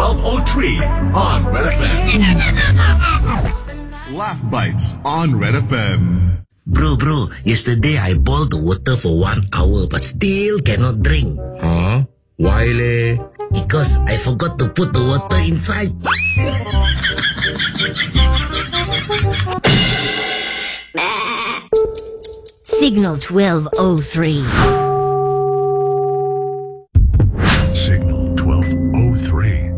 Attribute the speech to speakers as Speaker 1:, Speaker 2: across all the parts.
Speaker 1: 1203 on Red FM. Laugh Bites on Red FM.
Speaker 2: Bro, yesterday I boiled the water for 1 hour but still cannot drink.
Speaker 3: Huh? Why leh?
Speaker 2: Because I forgot to put the water inside.
Speaker 4: Signal 1203.
Speaker 1: Signal 1203.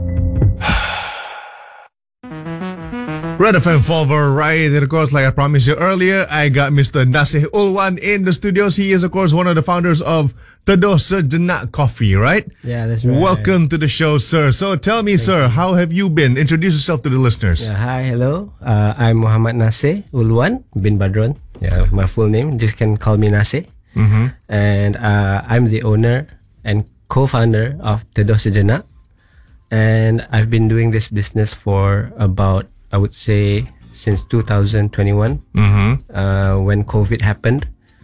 Speaker 5: Red FM Follower, right? And of course, like I promised you earlier, I got Mr. Nasih Ulwan in the studios. He is, of course, one of the founders of Teduh Sejenak Coffee, right?
Speaker 6: Yeah, that's right.
Speaker 5: Welcome to the show, sir. So tell me, sir, how have you been? Introduce yourself to the listeners.
Speaker 6: Yeah, hi, hello. I'm Muhammad Nasih Ulwan bin Badron. Yeah, my full name. Just can call me Nasih.
Speaker 5: Mm-hmm.
Speaker 6: And I'm the owner and co-founder of Teduh Sejenak. And I've been doing this business for about, I would say, since 2021, when COVID happened.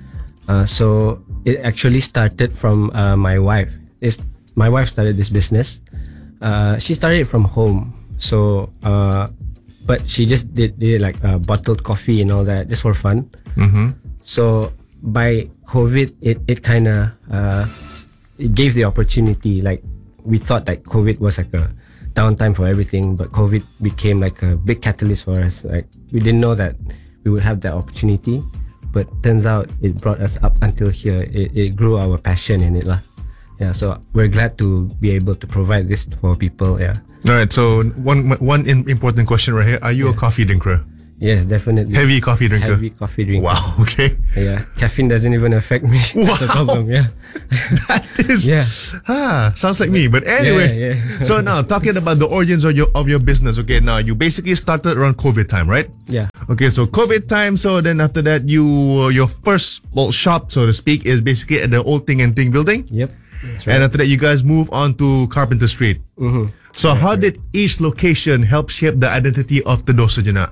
Speaker 6: So it actually started from my wife. My wife started this business. She started it from home. So, but she just did like bottled coffee and all that just for fun. So by COVID, it kind of it gave the opportunity. Like we thought like COVID was like a downtime for everything, but COVID became like a big catalyst for us. Like we didn't know that we would have that opportunity, but turns out it brought us up until here. It grew our passion in it lah. Yeah, so we're glad to be able to provide this for people. Yeah.
Speaker 5: All right, so one important question right here. Are you a coffee drinker?
Speaker 6: Yes, definitely.
Speaker 5: Heavy coffee drinker?
Speaker 6: Heavy coffee drinker.
Speaker 5: Wow, okay.
Speaker 6: Yeah, caffeine doesn't even affect me.
Speaker 5: Wow.
Speaker 6: That's the problem, yeah.
Speaker 5: That is,
Speaker 6: Yeah.
Speaker 5: Sounds like me. But anyway,
Speaker 6: Yeah.
Speaker 5: so now talking about the origins of your business. Okay, now you basically started around COVID time, right?
Speaker 6: Yeah.
Speaker 5: Okay, so COVID time. So then after that, your first shop, so to speak, is basically at the old Ting and Ting building.
Speaker 6: Yep. That's right.
Speaker 5: And after that, you guys move on to Carpenter Street.
Speaker 6: Mm-hmm.
Speaker 5: So how did each location help shape the identity of Teduh Sejenak?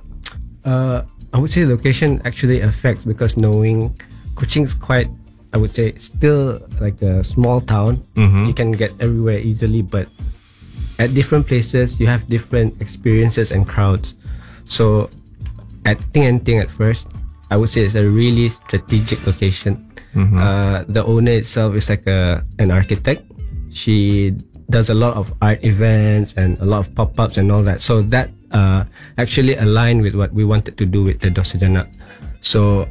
Speaker 6: I would say location actually affects, because knowing Kuching is quite, I would say, still like a small town. You can get everywhere easily, but at different places you have different experiences and crowds. So at Ting and Ting at first, I would say it's a really strategic location. The owner itself is like an architect. She does a lot of art events and a lot of pop-ups and all that. So that actually aligned with what we wanted to do with Teduh Sejenak. So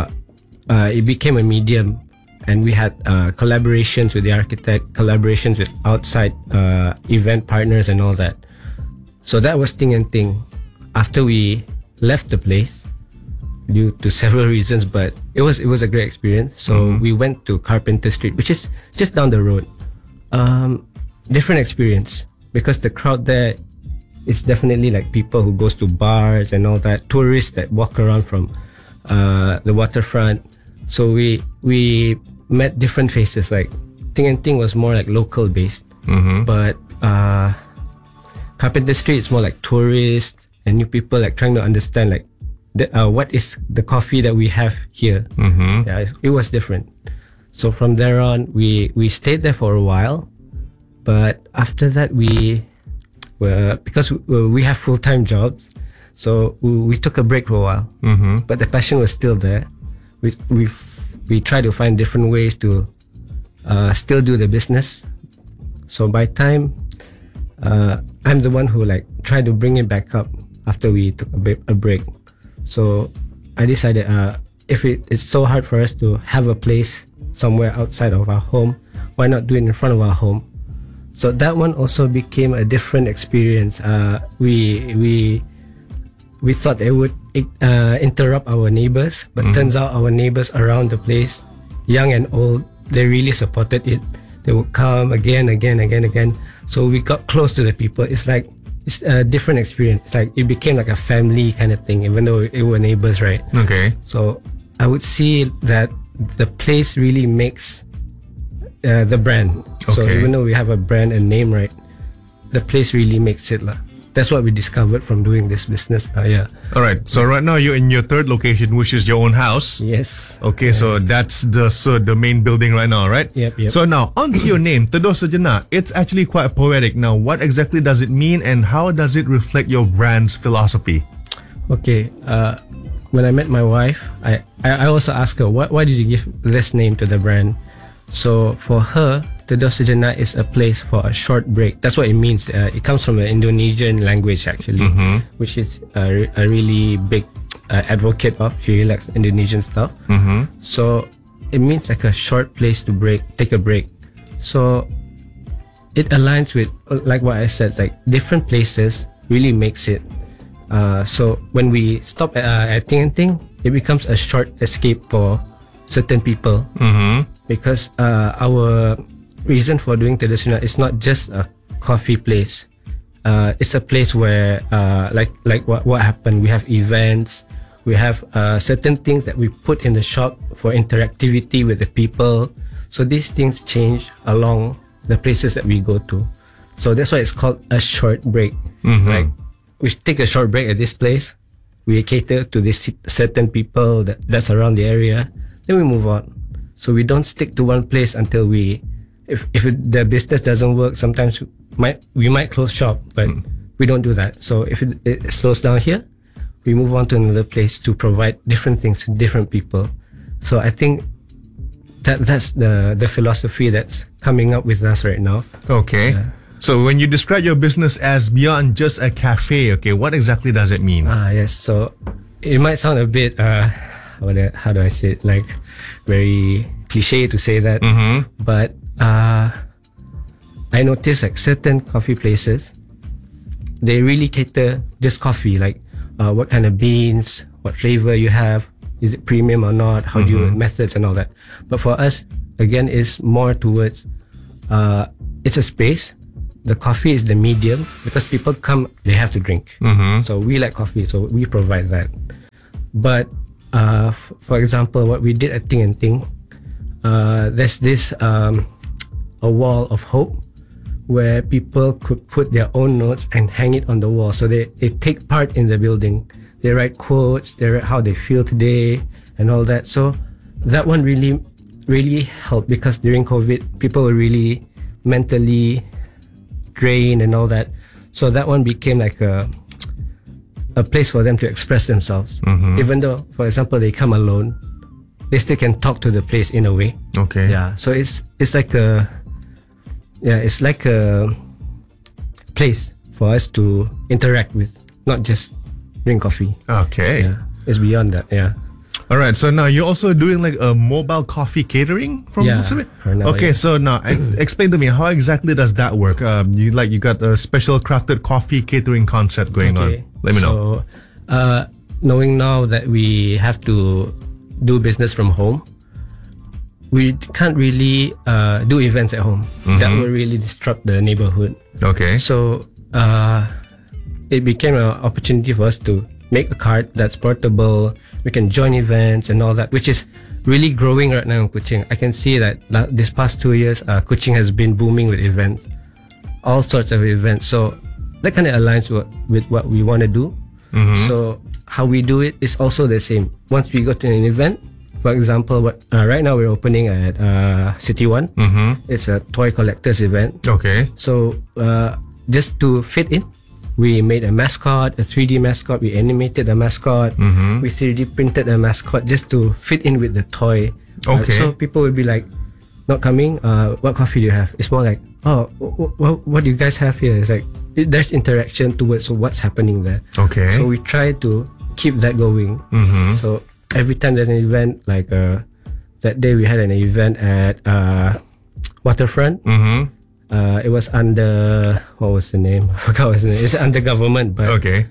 Speaker 6: it became a medium, and we had collaborations with the architect, collaborations with outside event partners and all that. So that was Ting and Ting. After we left the place, due to several reasons, but it was a great experience. So we went to Carpenter Street, which is just down the road. Different experience, because the crowd there is definitely like people who goes to bars and all that, tourists that walk around from the waterfront. So we met different faces. Like Ting and Ting was more like local based, but Carpenter Street is more like tourists and new people like trying to understand like what is the coffee that we have here. Yeah, it was different. So from there on, we stayed there for a while, but after that because we have full-time jobs, so we took a break for a while. But the passion was still there. We tried to find different ways to still do the business. So by time, I'm the one who like tried to bring it back up after we took a break. So I decided if it's so hard for us to have a place somewhere outside of our home, why not do it in front of our home? So that one also became a different experience. We thought it would interrupt our neighbors, but turns out our neighbors around the place, young and old, they really supported it. They would come again. So we got close to the people. It's a different experience. It's like it became like a family kind of thing, even though it were neighbors, right?
Speaker 5: Okay.
Speaker 6: So I would see that the place really makes the brand. So
Speaker 5: Okay.
Speaker 6: even though we have a brand and name, right, the place really makes it lah. that's what we discovered from doing this business. Yeah.
Speaker 5: All right. So right now you're in your third location, which is your own house.
Speaker 6: Yes.
Speaker 5: Okay, so that's the main building right now, right?
Speaker 6: Yep.
Speaker 5: So now onto your name, Teduh Sejenak. It's actually quite poetic. Now, what exactly does it mean, and how does it reflect your brand's philosophy?
Speaker 6: Okay. When I met my wife, I also asked her, why did you give this name to the brand? So for her, Teduh Sejenak is a place for a short break. That's what it means. It comes from the Indonesian language actually, which is a really big advocate of. She really likes Indonesian stuff. So it means like a short place to take a break. So it aligns with like what I said, like different places really makes it. So when we stop at Ting and Ting, it becomes a short escape for certain people, because our reason for doing Teduh Sejenak is not just a coffee place. It's a place where like what happened. We have events, we have certain things that we put in the shop for interactivity with the people. So these things change along the places that we go to. So that's why it's called a short break. Like we take a short break at this place, we cater to this certain people that's around the area, then we move on. So we don't stick to one place until if the business doesn't work. Sometimes we might close shop, but we don't do that. So if it slows down here, we move on to another place to provide different things to different people. So I think that's the philosophy that's coming up with us right now.
Speaker 5: Okay.
Speaker 6: Yeah.
Speaker 5: So when you describe your business as beyond just a cafe, okay, what exactly does it mean?
Speaker 6: Yes. So it might sound a bit how do I say it, like very cliche to say that, but I noticed like certain coffee places, they really cater just coffee, like what kind of beans, what flavor you have, is it premium or not, how do you methods and all that. But for us, again, is more towards it's a space. The coffee is the medium, because people come, they have to drink. So we like coffee, so we provide that. But for example, what we did at Ting and Ting, there's this a wall of hope where people could put their own notes and hang it on the wall. So they take part in the building. They write quotes, they write how they feel today and all that. So that one really helped, because during COVID, people were really mentally drained and all that. So that one became like a place for them to express themselves. Even though, for example, they come alone, they still can talk to the place in a way.
Speaker 5: Okay.
Speaker 6: Yeah. So it's like a place for us to interact with, not just drink coffee.
Speaker 5: Okay.
Speaker 6: Yeah. It's beyond that. Yeah.
Speaker 5: All right. So now you're also doing like a mobile coffee catering from the looks of it?
Speaker 6: for now,
Speaker 5: Okay.
Speaker 6: yeah.
Speaker 5: So now explain to me, how exactly does that work? You got a special crafted coffee catering concept going on. Let me know.
Speaker 6: So, knowing now that we have to do business from home, we can't really do events at home. That will really disrupt the neighborhood.
Speaker 5: Okay.
Speaker 6: So it became an opportunity for us to make a cart that's portable. We can join events and all that, which is really growing right now in Kuching. I can see that this past 2 years, Kuching has been booming with events, all sorts of events. So that kind of aligns with what we want to do. So how we do it is also the same. Once we go to an event, for example, right now we're opening at City One. It's a toy collectors event.
Speaker 5: Okay.
Speaker 6: So just to fit in, we made a mascot, a 3D mascot. We animated a mascot. We 3D printed a mascot just to fit in with the toy.
Speaker 5: Okay.
Speaker 6: So people will be like, not coming. What coffee do you have? It's more like, oh, what do you guys have here? It's like there's interaction towards what's happening there.
Speaker 5: Okay.
Speaker 6: So we try to keep that going. So every time there's an event, like that day we had an event at Waterfront. It was under, what was the name? I forgot what's the name. It's under government, but
Speaker 5: Okay.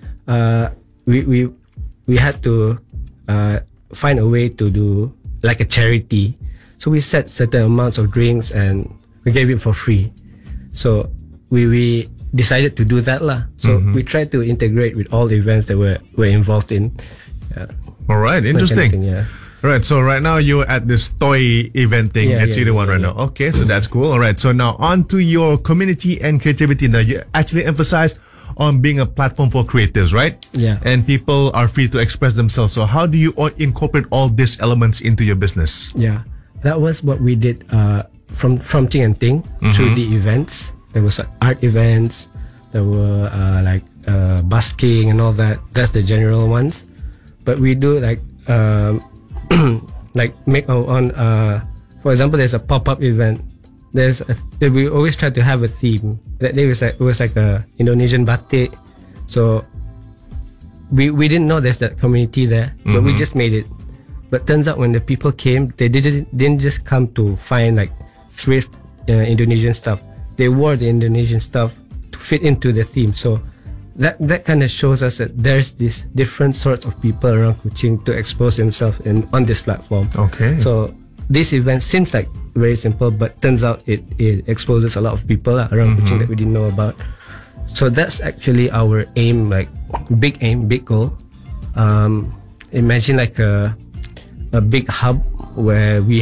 Speaker 6: we had to find a way to do like a charity. So we set certain amounts of drinks and we gave it for free. So we decided to do that lah. So we tried to integrate with all the events that we're involved in. Yeah.
Speaker 5: All right.
Speaker 6: That kind of
Speaker 5: Interesting.
Speaker 6: thing, yeah.
Speaker 5: All right. So right now you're at this toy event thing
Speaker 6: Yeah,
Speaker 5: at
Speaker 6: yeah,
Speaker 5: City One
Speaker 6: yeah,
Speaker 5: right
Speaker 6: yeah.
Speaker 5: now. Okay. So that's cool. All right. So now on to your community and creativity. Now you actually emphasize on being a platform for creatives, right?
Speaker 6: Yeah.
Speaker 5: And people are free to express themselves. So how do you incorporate all these elements into your business?
Speaker 6: Yeah, that was what we did from Ting and Ting through the events. There was art events, there were busking and all that. That's the general ones. But we do like make our own. For example, there's a pop-up event. We always try to have a theme. That day it was like a Indonesian batik. So we didn't know there's that community there, but we just made it. But turns out when the people came, they didn't just come to find like thrift Indonesian stuff. They wore the Indonesian stuff to fit into the theme. So that kind of shows us that there's these different sorts of people around Kuching to expose themselves on this platform.
Speaker 5: Okay.
Speaker 6: So this event seems like very simple, but turns out it exposes a lot of people around Kuching that we didn't know about. So that's actually our aim, like big goal. Imagine like a big hub where we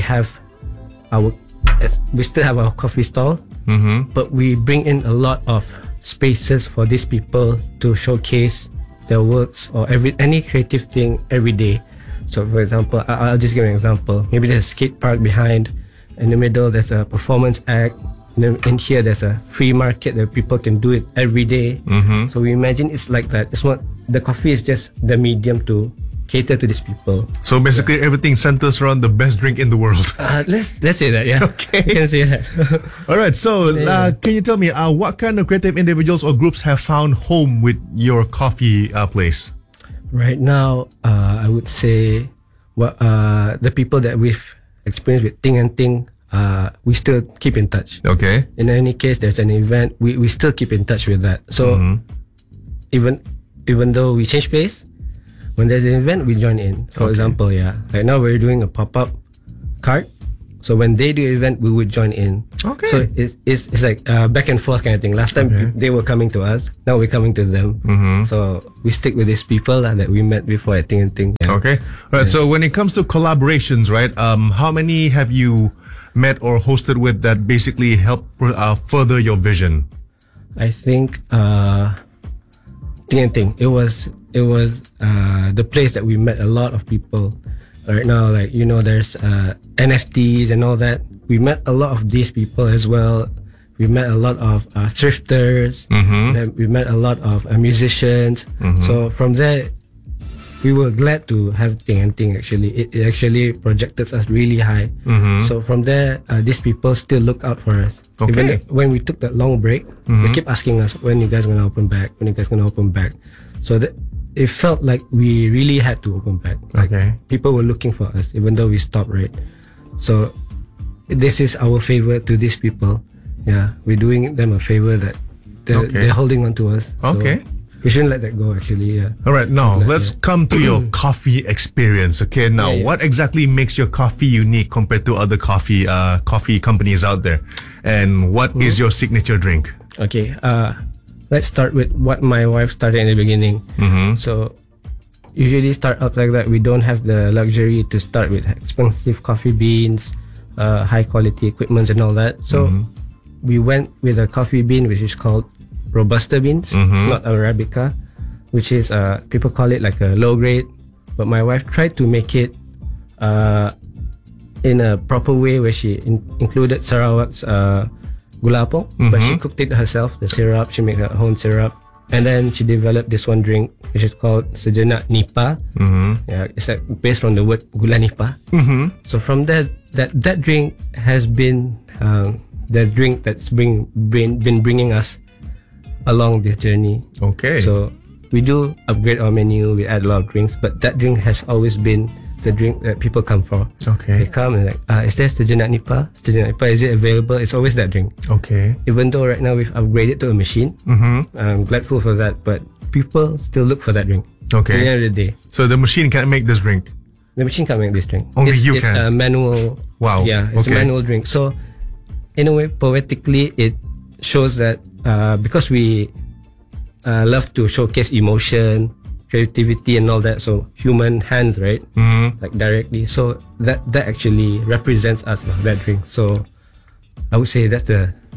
Speaker 6: still have our coffee stall, but we bring in a lot of spaces for these people to showcase their works or any creative thing every day. So for example, I'll just give an example. Maybe there's a skate park behind. In the middle, there's a performance act. In here, there's a free market that people can do it every day. So we imagine it's like that. It's not, the coffee is just the medium to cater to these people.
Speaker 5: So basically, everything centers around the best drink in the world.
Speaker 6: Let's say that, yeah.
Speaker 5: Okay.
Speaker 6: You can say that.
Speaker 5: All right. So can you tell me what kind of creative individuals or groups have found home with your coffee place?
Speaker 6: Right now, I would say the people that we've experienced with Ting and Ting, we still keep in touch.
Speaker 5: Okay.
Speaker 6: In any case, there's an event, we still keep in touch with that. So even though we change place, when there's an event, we join in. For example, right now we're doing a pop-up cart. So when they do an event, we would join in.
Speaker 5: Okay.
Speaker 6: So it's like back and forth kind of thing. Last time they were coming to us, now we're coming to them. So we stick with these people that we met before at Ting and Ting. Yeah.
Speaker 5: Okay. All right. So when it comes to collaborations, right? How many have you met or hosted with that basically help further your vision?
Speaker 6: I think Ting and Ting. It was the place that we met a lot of people. Right now, like there's NFTs and all that. We met a lot of these people as well. We met a lot of thrifters. We met a lot of musicians. So from there, we were glad to have Ting and Ting. Actually, it actually projected us really high. So from there, these people still look out for us.
Speaker 5: Okay.
Speaker 6: Even when we took that long break, they keep asking us, when you guys gonna open back? When you guys gonna open back? So that it felt like we really had to open back. Like people were looking for us, even though we stopped, right? So this is our favor to these people. Yeah, we're doing them a favor that they're holding on to us.
Speaker 5: Okay.
Speaker 6: So we shouldn't let that go, actually. Yeah.
Speaker 5: All right, now let's come to your coffee experience. Okay, now what exactly makes your coffee unique compared to other coffee companies out there, and what is your signature drink?
Speaker 6: Okay, let's start with what my wife started in the beginning. So usually startups like that, we don't have the luxury to start with expensive coffee beans, high quality equipment and all that. So we went with a coffee bean which is called Robusta beans, not Arabica, which is people call it like a low grade, but my wife tried to make it in a proper way where she included Sarawak's gula apong, but she cooked it herself, the syrup. She made her own syrup, and then she developed this one drink which is called Sejenak Nipa. Yeah, it's like based from the word gula nipa. So from that drink has been the drink that's been bringing us along this journey.
Speaker 5: Okay.
Speaker 6: So we do upgrade our menu, we add a lot of drinks, but that drink has always been the drink that people come for.
Speaker 5: Okay.
Speaker 6: They come and like, is there Sejenak Nipa? Sejenak Nipa, is it available? It's always that drink.
Speaker 5: Okay.
Speaker 6: Even though right now we've upgraded to a machine, I'm grateful for that, but people still look for that drink.
Speaker 5: Okay.
Speaker 6: At the end of the day.
Speaker 5: So the machine can't make this drink?
Speaker 6: The machine can't make this drink.
Speaker 5: Only
Speaker 6: it's
Speaker 5: can?
Speaker 6: a manual.
Speaker 5: Wow.
Speaker 6: Yeah, it's a manual drink. So in a way, poetically, it shows that because we love to showcase emotion, creativity and all that, so human hands, right? Like directly. So that actually represents us, that drink. So I would say that's the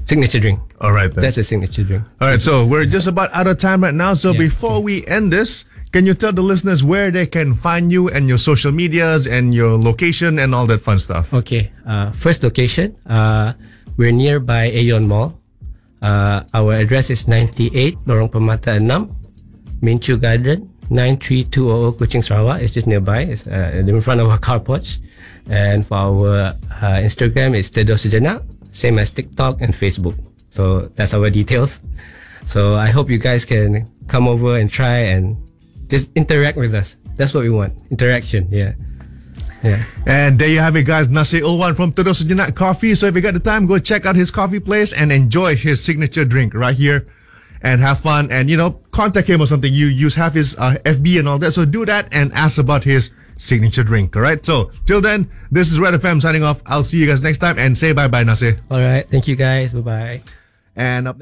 Speaker 6: signature drink.
Speaker 5: All right then.
Speaker 6: That's a signature drink.
Speaker 5: All right, so we're just about out of time right now. So
Speaker 6: Yeah,
Speaker 5: before we end this, can you tell the listeners where they can find you and your social medias and your location and all that fun stuff?
Speaker 6: Okay. First location, we're nearby Aeon Mall. Our address is 98 Lorong Permata 6, Minchu Garden, 93200 Kuching, Sarawak. It's just nearby. It's in front of our car porch. And for our Instagram, it's Tedo Sejenak, same as TikTok and Facebook. So that's our details. So I hope you guys can come over and try and just interact with us. That's what we want. Interaction. Yeah.
Speaker 5: And there you have it, guys. Nasir Ulwan from Tedo Sejenak Coffee. So if you got the time, go check out his coffee place and enjoy his signature drink right here and have fun. And, contact him or something. You have his FB and all that. So do that and ask about his signature drink. All right. So till then, this is Red FM signing off. I'll see you guys next time and say bye-bye, Nasir.
Speaker 6: All right. Thank you guys. Bye-bye.
Speaker 5: And up next.